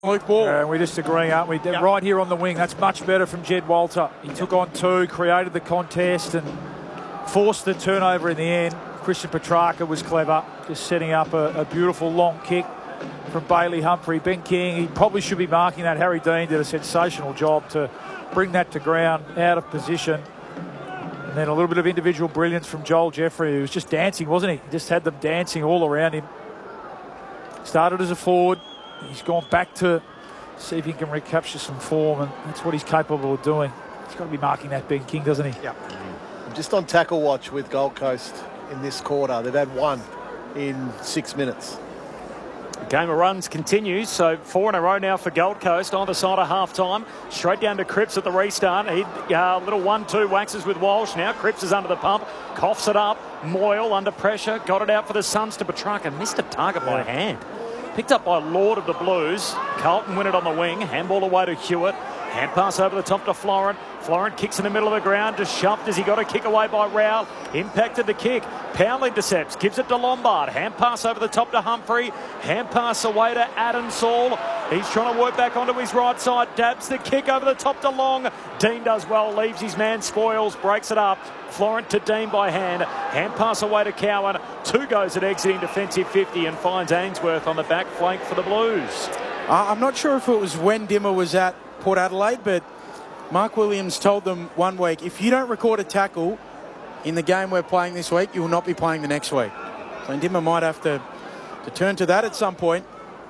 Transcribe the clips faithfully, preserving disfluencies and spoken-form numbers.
Luke Ball. Yeah, we're just agreeing, aren't we? Yep. Right here on the wing. That's much better from Jed Walter. He yep. took on two, created the contest and forced the turnover in the end. Christian Petrarca was clever, just setting up a, a beautiful long kick from Bailey Humphrey. Ben King, he probably should be marking that. Harry Dean did a sensational job to bring that to ground out of position. And then a little bit of individual brilliance from Joel Jeffrey, who was just dancing, wasn't he? He just had them dancing all around him. Started as a forward. He's gone back to see if he can recapture some form, and that's what he's capable of doing. He's got to be marking that Ben King, doesn't he? Yeah. I'm just on tackle watch with Gold Coast in this quarter. They've had one in six minutes. The game of runs continues, so four in a row now for Gold Coast. Either side of half-time. Straight down to Cripps at the restart. He uh, little one two waxes with Walsh. Now Cripps is under the pump. Coughs it up. Moyle under pressure. Got it out for the Suns to Petrarca. Missed a target yeah. by hand. Picked up by Lord of the Blues. Carlton win it on the wing. Handball away to Hewitt. Hand pass over the top to Florent. Florent kicks in the middle of the ground. Just shoved as he got a kick away by Rowell. Impacted the kick. Powell intercepts. Gives it to Lombard. Hand pass over the top to Humphrey. Hand pass away to Adensall. He's trying to work back onto his right side. Dabs the kick over the top to Long. Dean does well. Leaves his man Spoils. Breaks it up. Florent to Dean by hand. Hand pass away to Cowan. Two goes at exiting defensive fifty and finds Ainsworth on the back flank for the Blues. Uh, I'm not sure if it was when Dimmer was at Port Adelaide, but Mark Williams told them one week, if you don't record a tackle in the game we're playing this week, you will not be playing the next week. So Dimmer might have to, to turn to that at some point.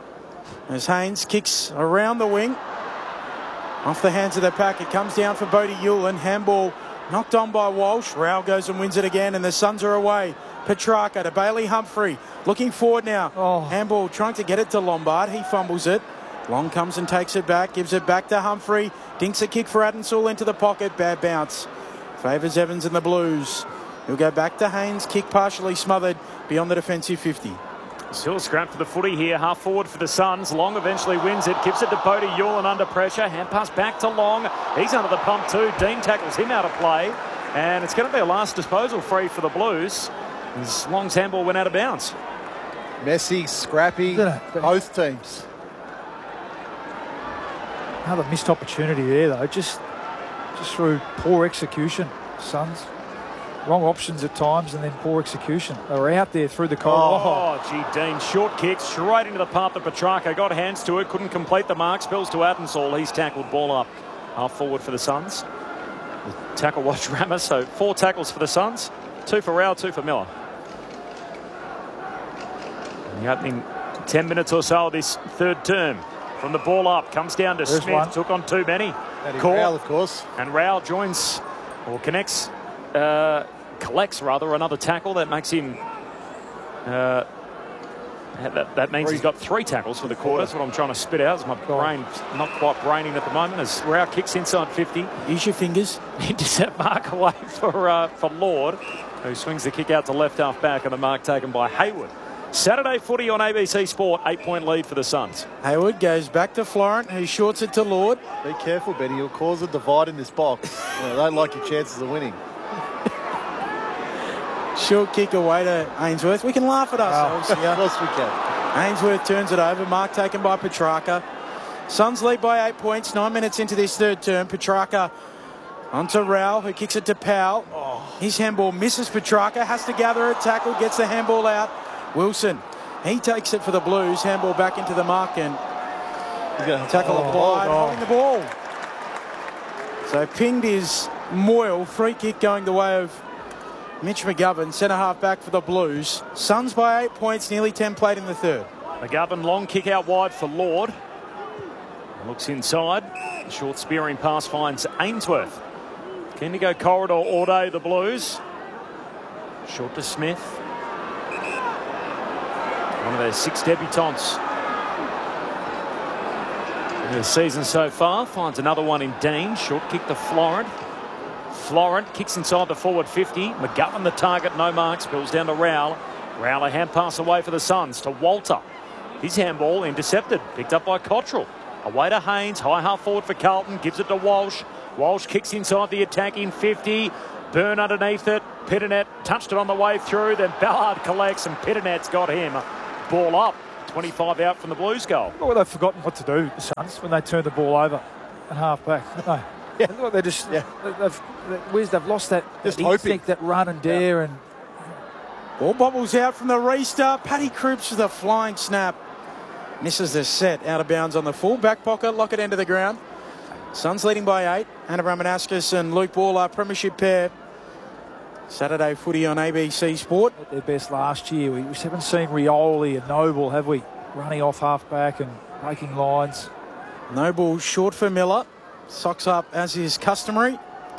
As Haynes kicks around the wing. Off the hands of the pack, it comes down for Bodie Hewlin. Handball knocked on by Walsh. Rao goes and wins it again, and the Suns are away. Petrarca to Bailey Humphrey. Looking forward now. Oh. Handball trying to get it to Lombard. He fumbles it. Long comes and takes it back. Gives it back to Humphrey. Dinks a kick for Adensall into the pocket. Bad bounce. Favours Evans and the Blues. He'll go back to Haynes. Kick partially smothered beyond the defensive fifty. Still scrap for the footy here. Half forward for the Suns. Long eventually wins it. Gives it to Bodie Hewlin under pressure. Hand pass back to Long. He's under the pump too. Dean tackles him out of play. And it's going to be a last disposal free for the Blues. As Long's handball went out of bounds. Messy, scrappy, both teams. Another missed opportunity there, though. Just, just through poor execution. Suns. Wrong options at times and then poor execution. They were out there through the corridor. Oh, gee, Dean. Short kick straight into the path of Petrarca. Got hands to it. Couldn't complete the mark. Spills to Adensall. He's tackled. Ball up. Half forward for the Suns. The tackle watch Rammer. So four tackles for the Suns. Two for Rao, two for Miller. In the opening ten minutes or so of this third term. From the ball up. Comes down to There's Smith. One. Took on too many. Rao, of course. And Rao joins or connects. Uh, collects rather another tackle that makes him uh, that, that means he's got three tackles for the quarter. That's what I'm trying to spit out. My brain's not quite braining at the moment as Rao kicks inside fifty. Use your fingers. Intercept mark away for uh, for Lord, who swings the kick out to left half back, and the mark taken by Hayward. Saturday footy on A B C Sport. Eight point lead for the Suns. Hayward goes back to Florent, who shorts it to Lord. Be careful, Benny. You'll cause a divide in this box. You know, they don't like your chances of winning. Short kick away to Ainsworth. We can laugh at ourselves. Oh, of course we can. Ainsworth turns it over. Mark taken by Petrarca. Suns lead by eight points. Nine minutes into this third term. Petrarca onto Rowell, who kicks it to Powell. Oh. His handball misses Petrarca. Has to gather a tackle. Gets the handball out. Wilson. He takes it for the Blues. Handball back into the mark and he's going to tackle oh, applied. Oh. Holding the ball. So pinged is Moyle. Free kick going the way of Mitch McGovern, centre half back for the Blues. Suns by eight points, nearly ten played in the third. McGovern, long kick out wide for Lord. Looks inside. Short spearing pass finds Ainsworth. Keen to go corridor all day, the Blues. Short to Smith. One of their six debutantes in the season so far. Finds another one in Dean. Short kick to Florent. Florent kicks inside the forward fifty. McGovern the target, no marks. Spills down to Rowell. Rowell a hand pass away for the Suns to Walter. His handball intercepted. Picked up by Cottrell. Away to Haynes. High half forward for Carlton. Gives it to Walsh. Walsh kicks inside the attacking fifty. Burn underneath it. Pitternet touched it on the way through. Then Ballard collects and Pitternet's got him. Ball up. twenty-five out from the Blues goal. Well, they've forgotten what to do, the Suns, when they turn the ball over at half back. No. Yeah. Look like they're just, Yeah. they've, they've, they've lost that Just instinct, hoping. that run and dare. And Ball bobbles out from the restart. Paddy Cripps with a flying snap. Misses the set, out of bounds on the full back pocket. Lockett end of the ground. Suns leading by eight. Anna Ramanauskas and Luke Ball, our premiership pair. Saturday footy on A B C Sport. at their best last year. We just haven't seen Rioli and Noble, have we? Running off half back and breaking lines. Noble short for Miller. Socks up as is customary.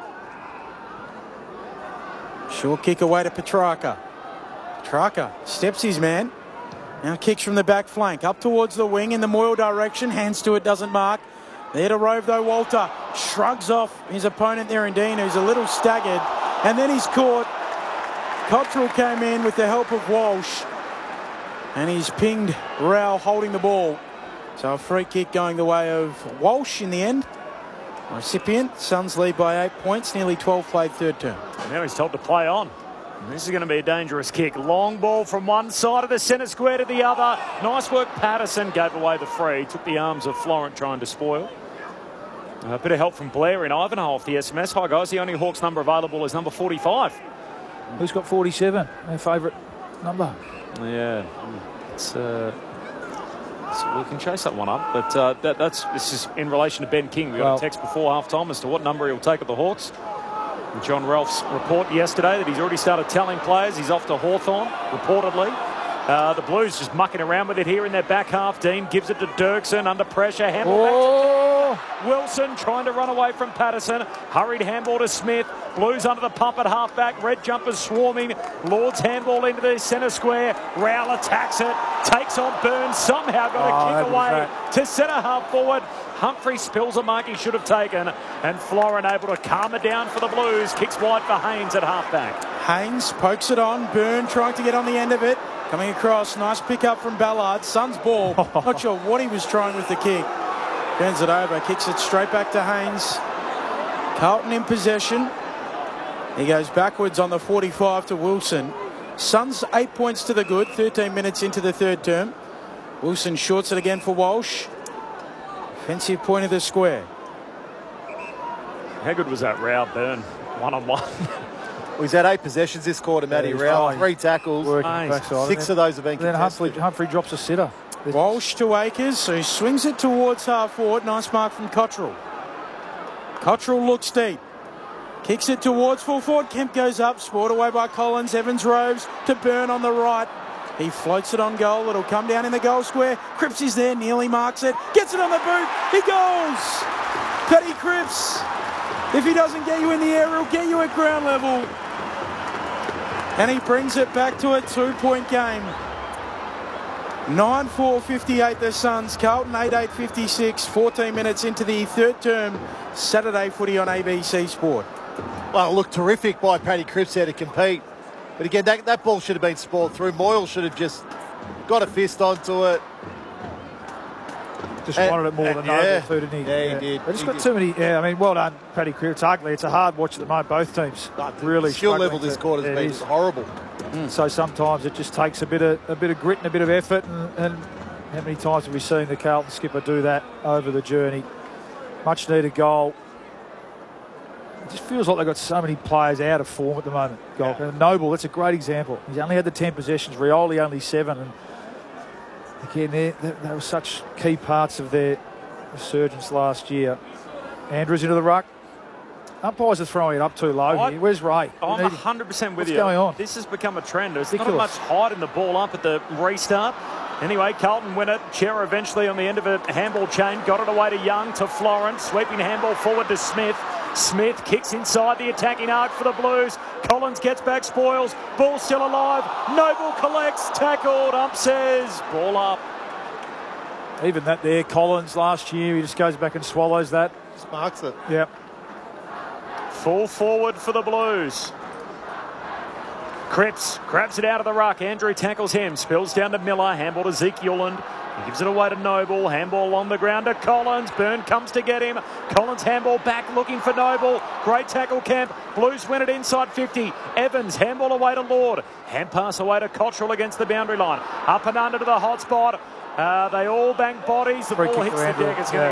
Short kick away to Petrarca. Petrarca steps his man. Now kicks from the back flank. Up towards the wing in the Moyle direction. Hands to it, doesn't mark. There to Rove though, Walter. Shrugs off his opponent there in Dean, who's a little staggered. And then he's caught. Cottrell came in with the help of Walsh. And he's pinged Rowell holding the ball. So a free kick going the way of Walsh in the end. Recipient, Suns lead by eight points, nearly twelve played third term. Now he's told to play on. This is going to be a dangerous kick. Long ball from one side of the centre square to the other. Nice work. Patterson gave away the free. Took the arms of Florent trying to spoil. A bit of help from Blair in Ivanhoe off the S M S. Hi guys, the only Hawks number available is number forty-five. Who's got forty-seven? Their favourite number. Yeah, it's, uh, it's, we can chase that one up. But uh, that, that's this is in relation to Ben King. We got Well, a text before half time as to what number he'll take at the Hawks. And John Ralph's report yesterday that he's already started telling players he's off to Hawthorn, reportedly. Uh, the Blues just mucking around with it here in their back half. Dean gives it to Dirksen under pressure. Handball back to Wilson trying to run away from Patterson. Hurried handball to Smith. Blues under the pump at half-back. Red jumpers swarming. Lord's handball into the centre square. Rowell attacks it. Takes on Burns. Somehow got a Oh, kick that was away that. to centre half forward. Humphrey spills a mark he should have taken. And Florin able to calm it down for the Blues. Kicks wide for Haynes at half-back. Haynes pokes it on. Byrne trying to get on the end of it. Coming across. Nice pick up from Ballard. Suns ball. Not sure what he was trying with the kick. Turns it over. Kicks it straight back to Haynes. Carlton in possession. He goes backwards on the forty-five to Wilson. Suns eight points to the good. thirteen minutes into the third term. Wilson shorts it again for Walsh. Offensive point of the square. How good was that Rowell Burn? One-on-one. Well, he's had eight possessions this quarter, Matty he's Rowell. fine. Three tackles. Working Nice. backside. Six of those have been Then contested. Humphrey, Humphrey drops a sitter. Walsh to Akers, who swings it towards half forward. Nice mark from Cottrell. Cottrell looks deep. Kicks it towards full forward. Kemp goes up. Spoiled away by Collins. Evans roves to Byrne on the right. He floats it on goal. It'll come down in the goal square. Cripps is there. Nearly marks it. Gets it on the boot. He goes. Paddy Cripps. If he doesn't get you in the air, he'll get you at ground level. And he brings it back to a two-point game. nine four fifty-eight the Suns. Carlton eight eight fifty-six. fourteen minutes into the third term. Saturday footy on A B C Sport. Well, look, terrific by Paddy Cripps there to compete. But again, that, that ball should have been spoiled through. Moyle should have just got a fist onto it. Just And- wanted it more and than yeah. Noble too, didn't he? Yeah, he did. They just He got did. too many. Yeah, I mean, well done, Paddy Cripps. It's ugly. It's a hard watch at the moment. Both teams But the really skill struggling level this to- quarter yeah, has it been is. horrible. So sometimes it just takes a bit of a bit of grit and a bit of effort. And, and how many times have we seen the Carlton skipper do that over the journey? Much needed goal. It just feels like they've got so many players out of form at the moment. Goal. Yeah. And Noble, that's a great example. He's only had the ten possessions. Rioli only seven. And again, they, they, they were such key parts of their resurgence last year. Andrews into the ruck. Umpires are throwing it up too low I- here. Where's Ray? I'm We need one him. hundred percent with What's you. going on? This has become a trend. There's not Ridiculous. much height in the ball up at the restart. Anyway, Carlton win it. Chera eventually on the end of a handball chain. Got it away to Young, to Florence. Sweeping handball forward to Smith. Smith kicks inside the attacking arc for the Blues. Collins gets back, spoils. Ball still alive. Noble collects. Tackled. Ump says ball up. Even that there, Collins last year, he just goes back and swallows that. Just marks it. Yep. Full forward for the Blues. Cripps grabs it out of the ruck. Andrew tackles him. Spills down to Miller. Handball to Zeke Yuland. He gives it away to Noble. Handball on the ground to Collins. Byrne comes to get him. Collins handball back looking for Noble. Great tackle, Kemp. Blues win it inside fifty. Evans handball away to Lord. Hand pass away to Cottrell against the boundary line. Up and under to the hot spot. Uh, they all bang bodies. The Free ball kick hits to the Andrew. deck. It's going to Yeah.